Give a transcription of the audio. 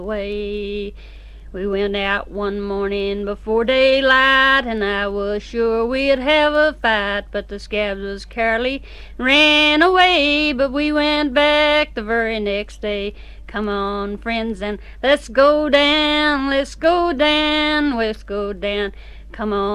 away. We went out one morning before daylight, and I was sure we'd have a fight, but the scabs was cowardly and ran away. But we went back the very next day. Come on, friends, and let's go down, let's go down, let's go down. Come on.